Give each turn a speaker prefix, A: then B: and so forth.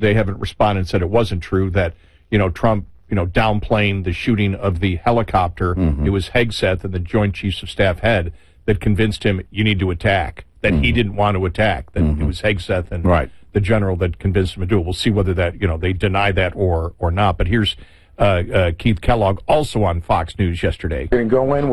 A: they haven't responded and said it wasn't true, that, Trump, downplaying the shooting of the helicopter. It was Hegseth and the Joint Chiefs of Staff head that convinced him you need to attack, that he didn't want to attack, that it was Hegseth and the general that convinced him to do it. We'll see whether that, they deny that or not. But here's Keith Kellogg, also on Fox News yesterday.
B: Go in.